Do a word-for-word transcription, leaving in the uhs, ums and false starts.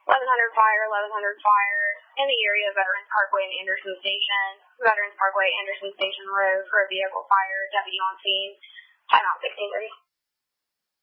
eleven hundred fire, eleven hundred fire, in the area of Veterans Parkway and Anderson Station. Veterans Parkway, Anderson Station Road for a vehicle fire. Deputy on scene. Timeout sixteen three.